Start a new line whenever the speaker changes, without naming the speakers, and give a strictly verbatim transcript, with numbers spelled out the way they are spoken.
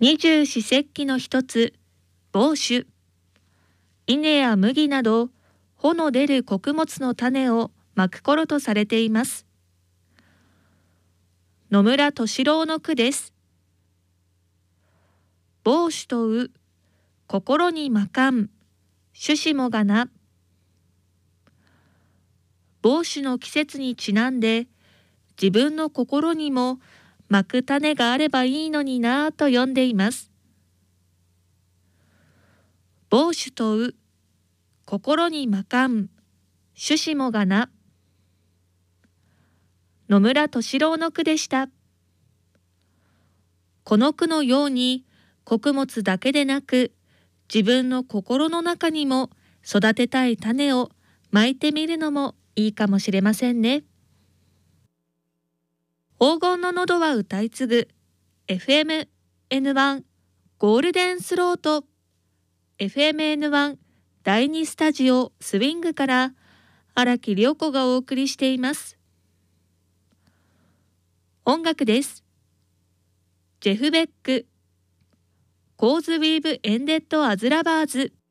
二十四節気の一つ、房州。稲や麦など、穂の出る穀物の種をまく頃とされています。野村敏郎の句です。房州とう、心にまかん、種子もがな。房州の季節にちなんで、自分の心にもまく種があればいいのになぁと読んでいます。房州とう、心にまかん、種子もがな。野村敏郎の句でした。この句のように、穀物だけでなく、自分の心の中にも育てたい種をまいてみるのもいいかもしれませんね。黄金の喉は歌い継ぐ エフエムエヌワン ゴールデンスロート エフエムエヌワン だいにスタジオスウィングから荒木涼子がお送りしています。音楽です。ジェフ・ベック、コーズ・ウィーブ・エンデッド・アズ・ラバーズ。